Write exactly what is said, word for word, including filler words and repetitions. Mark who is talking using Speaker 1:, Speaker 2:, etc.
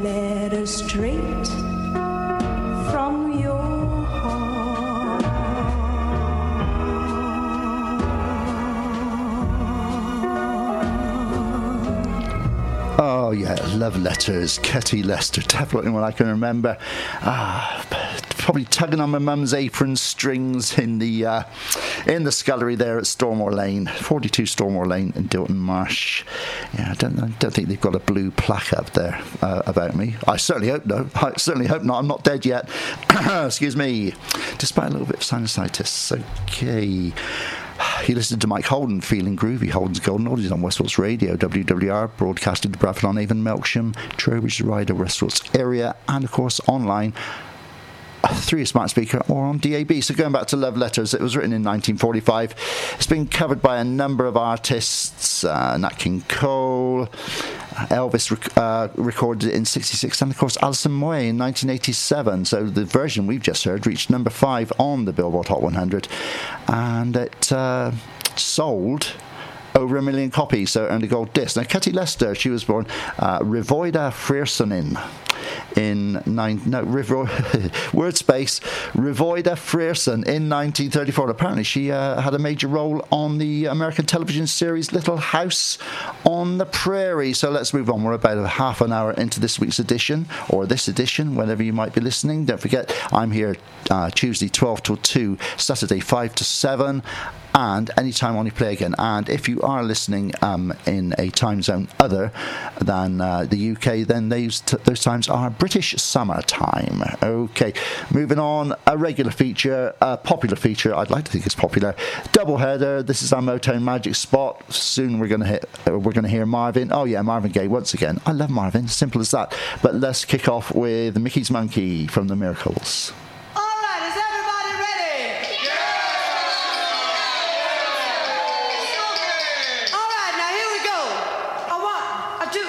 Speaker 1: letter straight from your heart.
Speaker 2: Oh yeah, love letters, Ketty Lester, definitely one I can remember. Ah, probably tugging on my mum's apron strings in the uh, in the scullery there at Stormore Lane, forty-two Stormore Lane in Dilton Marsh. Yeah, I don't, I don't think they've got a blue plaque up there uh, about me. I certainly hope no. I certainly hope not. I'm not dead yet. Excuse me. Despite a little bit of sinusitis. Okay. You listened to Mike Holden, Feeling Groovy, Holden's Golden Oldies on Westport Radio, W W R, broadcasting to Bradford on Avon, Melksham, Trowbridge, Ryder, Westport area, and of course online through a smart speaker or on D A B. So going back to Love Letters, it was written in nineteen forty-five. It's been covered by a number of artists, uh, Nat King Cole, Elvis rec- uh, recorded it in sixty-six, and of course Alison Moyet in nineteen eighty-seven. So the version we've just heard reached number five on the Billboard Hot one hundred, and it uh, sold over a million copies, so earned a gold disc. Now, Ketty Lester, she was born uh, Rivoida Friersonin in nine no Rivo, word space Rivoida Frierson in nineteen thirty-four. Apparently, she uh, had a major role on the American television series Little House on the Prairie. So let's move on. We're about a half an hour into this week's edition, or this edition, whenever you might be listening. Don't forget, I'm here uh, Tuesday twelve till two, Saturday five to seven. And anytime on you play again. And if you are listening um, in a time zone other than uh, the U K, then those, t- those times are British summer time. Okay, moving on. A regular feature, a popular feature. I'd like to think it's popular. Double header. This is our Motown Magic spot. Soon we're going to hit. We're going to hear Marvin. Oh yeah, Marvin Gaye once again. I love Marvin. Simple as that. But let's kick off with Mickey's Monkey from the Miracles.